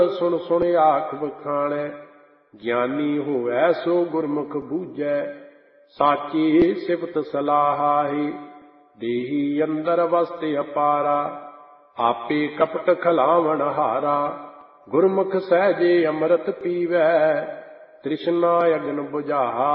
ਸੁਣ ਸੁਣ ਆਖ ਬਖਾਣੈ, ਗਿਆਨੀ ਹੋਵੈ ਸੋ ਗੁਰਮੁਖ ਬੂਝੈ। ਸਾਚੀ ਸਿਫਤ ਸਲਾਹਾਹੀ, ਦੇਹੀ ਅੰਦਰ ਵਸਤ ਅਪਾਰਾ। ਆਪੇ ਕਪਟ ਖਲਾਵਣ ਹਾਰਾ, ਗੁਰਮੁਖ ਸਹਿਜੇ ਅੰਮ੍ਰਿਤ ਪੀਵੈ। ਤ੍ਰਿਸ਼ਨਾ ਅਗਨ ਬੁਝਾਹਾ,